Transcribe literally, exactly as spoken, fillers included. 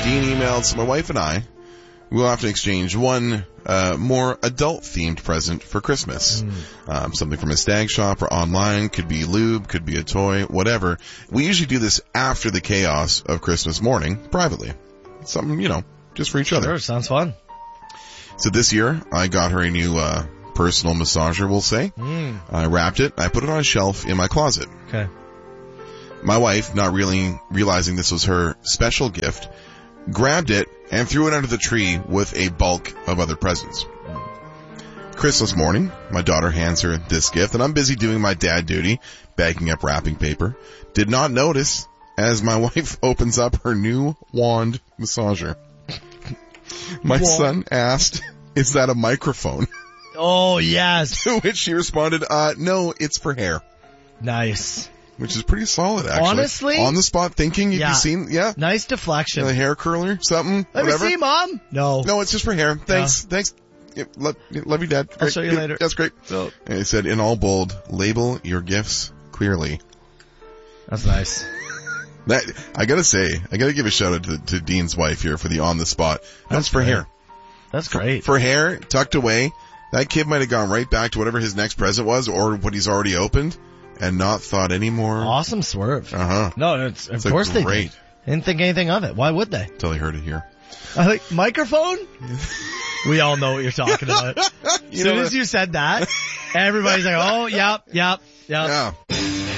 Dean emailed, so my wife and I will have to exchange one uh, more adult-themed present for Christmas. Mm. Um, something from a stag shop or online. Could be lube, could be a toy, whatever. We usually do this after the chaos of Christmas morning, privately. Something, you know, just for each other. Sure, sounds fun. So this year, I got her a new uh, personal massager, we'll say. Mm. I wrapped it. I put it on a shelf in my closet. Okay. My wife, not really realizing this was her special gift, grabbed it and threw it under the tree with a bulk of other presents. Christmas morning, my daughter hands her this gift, and I'm busy doing my dad duty, bagging up wrapping paper. Did not notice as my wife opens up her new wand massager. My Wand. son asked, "Is that a microphone?" Oh, yes. To which she responded, uh, "No, it's for hair." Nice. Which is pretty solid, actually. Honestly? On the spot thinking, you've Yeah. seen, yeah? Nice deflection. A hair curler, something, Let whatever. me see, Mom. No. No, it's just for hair. Thanks, thanks. Yeah, love, love you, Dad. I'll Great. show you Yeah, later. That's great. So, And he said, in all bold, label your gifts clearly. that's nice. That, I gotta say, I gotta give a shout out to, to Dean's wife here for the on the spot. That's, That's for great. hair. That's great. For hair, tucked away. That kid might have gone right back to whatever his next present was or what he's already opened and not thought anymore. Awesome swerve. Uh-huh. No, it's, of It's course a they great. did. Didn't think anything of it. Why would they? Until he heard it here. I think, microphone? We all know what you're talking about. As You soon know, as you said that, everybody's like, oh, yep, yep, yep. Yeah.